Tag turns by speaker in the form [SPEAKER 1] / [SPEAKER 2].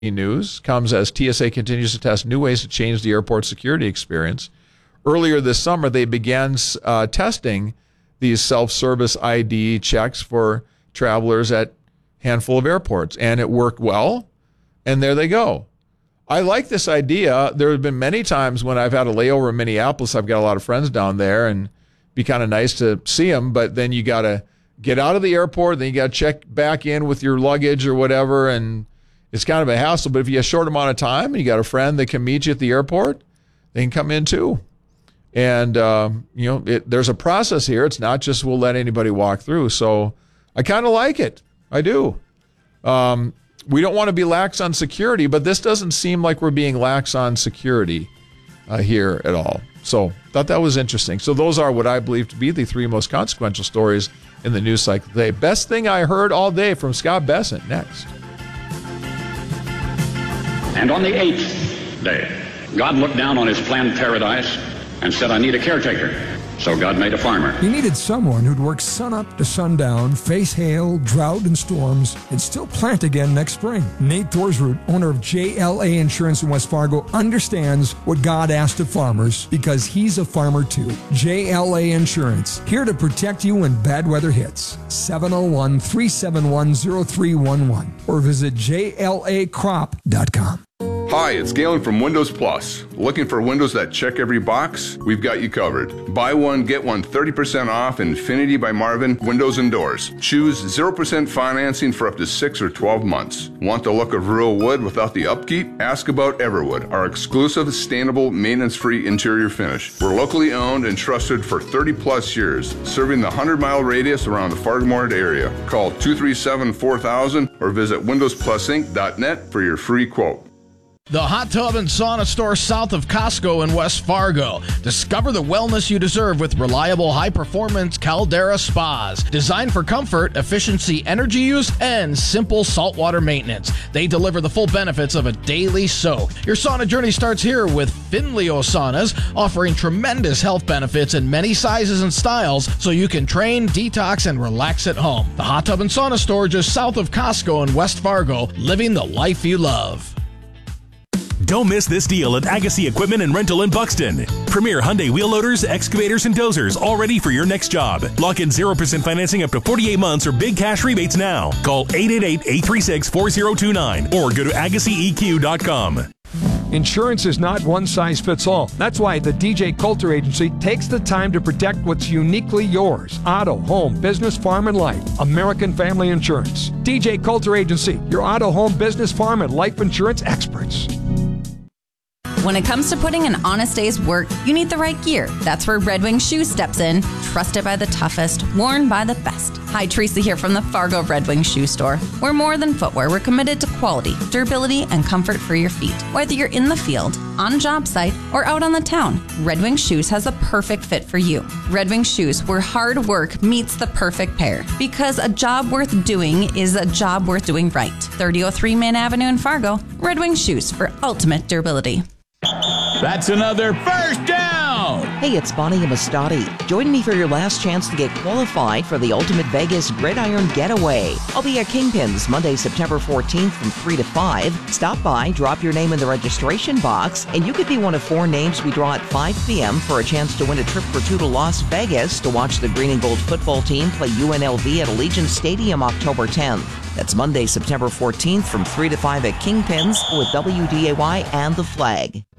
[SPEAKER 1] news comes as TSA continues to test new ways to change the airport security experience. Earlier this summer, they began testing these self-service ID checks for travelers at a handful of airports, and it worked well, and there they go. I like this idea. There have been many times when I've had a layover in Minneapolis. I've got a lot of friends down there, and it'd be kind of nice to see them, but then you got to get out of the airport, then you got to check back in with your luggage or whatever, and it's kind of a hassle. But if you have a short amount of time and you got a friend that can meet you at the airport, they can come in too. And, there's a process here. It's not just we'll let anybody walk through. So I kind of like it. I do. We don't want to be lax on security, but this doesn't seem like we're being lax on security here at all. So thought that was interesting. So those are what I believe to be the three most consequential stories in the news cycle today. Best thing I heard all day from Scott Bessent next.
[SPEAKER 2] And on the 8th day, God looked down on his planned paradise and said, I need a caretaker. So God made a farmer.
[SPEAKER 3] He needed someone who'd work sunup to sundown, face hail, drought, and storms, and still plant again next spring. Nate Thorsroot, owner of JLA Insurance in West Fargo, understands what God asked of farmers because he's a farmer too. JLA Insurance, here to protect you when bad weather hits. 701-371-0311 or visit JLAcrop.com.
[SPEAKER 4] Hi, it's Galen from Windows Plus. Looking for windows that check every box? We've got you covered. Buy one, get one 30% off Infinity by Marvin Windows and Doors. Choose 0% financing for up to 6 or 12 months. Want the look of real wood without the upkeep? Ask about Everwood, our exclusive, sustainable, maintenance-free interior finish. We're locally owned and trusted for 30 plus years, serving the 100-mile radius around the Fargo-Moorhead area. Call 237-4000 or visit windowsplusinc.net for your free quote.
[SPEAKER 5] The Hot Tub and Sauna Store south of Costco in West Fargo. Discover the wellness you deserve with reliable, high-performance Caldera spas. Designed for comfort, efficiency, energy use, and simple saltwater maintenance. They deliver the full benefits of a daily soak. Your sauna journey starts here with Finleo Saunas, offering tremendous health benefits in many sizes and styles so you can train, detox, and relax at home. The Hot Tub and Sauna Store just south of Costco in West Fargo, living the life you love.
[SPEAKER 6] Don't miss this deal at Agassi Equipment and Rental in Buxton. Premier Hyundai wheel loaders, excavators, and dozers all ready for your next job. Lock in 0% financing up to 48 months or big cash rebates now. Call 888-836-4029 or go to AgassiEQ.com.
[SPEAKER 3] Insurance is not one size fits all. That's why the DJ Coulter Agency takes the time to protect what's uniquely yours. Auto, home, business, farm, and life. American Family Insurance. DJ Coulter Agency, your auto, home, business, farm, and life insurance experts.
[SPEAKER 7] When it comes to putting an honest day's work, you need the right gear. That's where Red Wing Shoes steps in. Trusted by the toughest, worn by the best. Hi, Teresa here from the Fargo Red Wing Shoe Store. We're more than footwear. We're committed to quality, durability, and comfort for your feet. Whether you're in the field, on a job site, or out on the town, Red Wing Shoes has a perfect fit for you. Red Wing Shoes, where hard work meets the perfect pair. Because a job worth doing is a job worth doing right. 3003 Main Avenue in Fargo. Red Wing Shoes for ultimate durability.
[SPEAKER 8] That's another first down!
[SPEAKER 9] Hey, it's Bonnie Amistadi. Join me for your last chance to get qualified for the Ultimate Vegas Gridiron Getaway. I'll be at Kingpins Monday, September 14th from 3 to 5. Stop by, drop your name in the registration box, and you could be one of 4 names we draw at 5 p.m. for a chance to win a trip for 2 to Las Vegas to watch the Green and Gold football team play UNLV at Allegiant Stadium October 10th. That's Monday, September 14th from 3 to 5 at Kingpins with WDAY and The Flag.